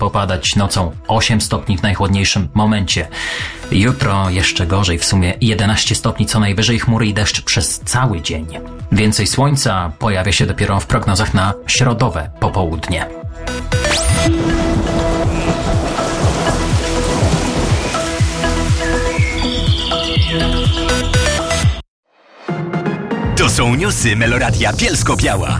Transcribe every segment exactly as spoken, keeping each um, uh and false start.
popadać nocą osiem stopni w najchłodniejszym momencie. Jutro jeszcze gorzej, w sumie jedenaście stopni co najwyżej, chmury i deszcz przez cały dzień. Więcej słońca pojawia się dopiero w prognozach na środowe popołudnie. To są newsy Meloradia Bielsko-Biała.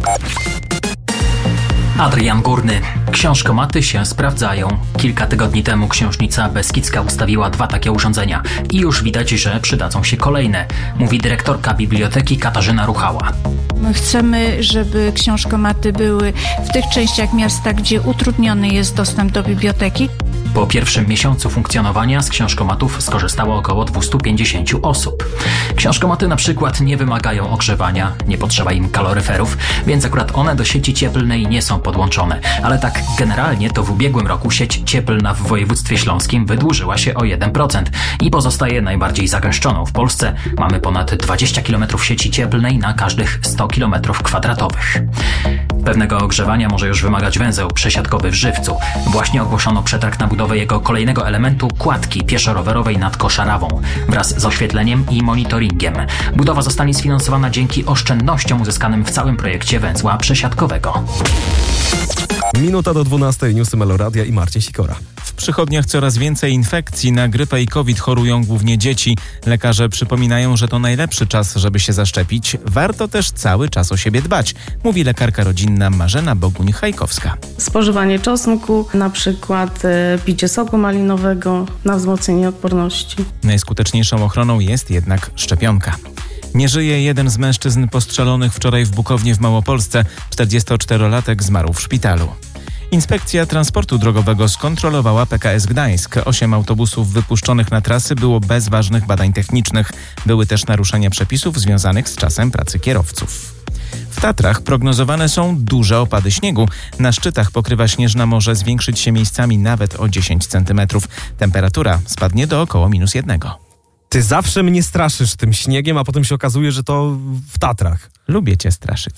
Adrian Górny. Książkomaty się sprawdzają. Kilka tygodni temu książnica Beskidzka ustawiła dwa takie urządzenia i już widać, że przydadzą się kolejne, mówi dyrektorka biblioteki Katarzyna Ruchała. My chcemy, żeby książkomaty były w tych częściach miasta, gdzie utrudniony jest dostęp do biblioteki. Po pierwszym miesiącu funkcjonowania z książkomatów skorzystało około dwieście pięćdziesiąt osób. Książkomaty na przykład nie wymagają ogrzewania, nie potrzeba im kaloryferów, więc akurat one do sieci cieplnej nie są podłączone. Ale tak generalnie to w ubiegłym roku sieć cieplna w województwie śląskim wydłużyła się o jeden procent i pozostaje najbardziej zagęszczoną w Polsce. Mamy ponad dwadzieścia kilometrów sieci cieplnej na każdych sto kilometrów kwadratowych. Pewnego ogrzewania może już wymagać węzeł przesiadkowy w Żywcu. Właśnie ogłoszono przetarg na budowę jego kolejnego elementu, kładki pieszo-rowerowej nad Koszarawą, wraz z oświetleniem i monitoringiem. Budowa zostanie sfinansowana dzięki oszczędnościom uzyskanym w całym projekcie węzła przesiadkowego. Minuta do dwunastej, newsy Meloradia i Marcin Sikora. W przychodniach coraz więcej infekcji. Na grypę i COVID chorują głównie dzieci. Lekarze przypominają, że to najlepszy czas, żeby się zaszczepić. Warto też cały czas o siebie dbać, mówi lekarka rodzinna Marzena Boguń-Hajkowska. Spożywanie czosnku, na przykład e, picie soku malinowego na wzmocnienie odporności. Najskuteczniejszą ochroną jest jednak szczepionka. Nie żyje jeden z mężczyzn postrzelonych wczoraj w Bukownie w Małopolsce. czterdziestoczterolatek zmarł w szpitalu. Inspekcja Transportu Drogowego skontrolowała P K S Gdańsk. Osiem autobusów wypuszczonych na trasy było bez ważnych badań technicznych. Były też naruszenia przepisów związanych z czasem pracy kierowców. W Tatrach prognozowane są duże opady śniegu. Na szczytach pokrywa śnieżna może zwiększyć się miejscami nawet o dziesięć centymetrów. Temperatura spadnie do około minus jednego. Ty zawsze mnie straszysz tym śniegiem, a potem się okazuje, że to w Tatrach. Lubię cię straszyć.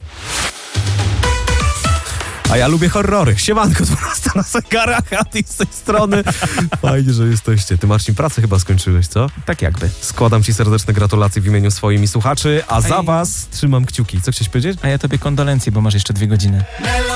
A ja lubię horrory. Siemanko, dwunasta na zegarach, a ty z tej strony. Fajnie, że jesteście. Ty, Marcin, pracę chyba skończyłeś, co? Tak jakby. Składam ci serdeczne gratulacje w imieniu swoim i słuchaczy, a za Ej. was trzymam kciuki. Co chciałeś powiedzieć? A ja tobie kondolencje, bo masz jeszcze dwie godziny.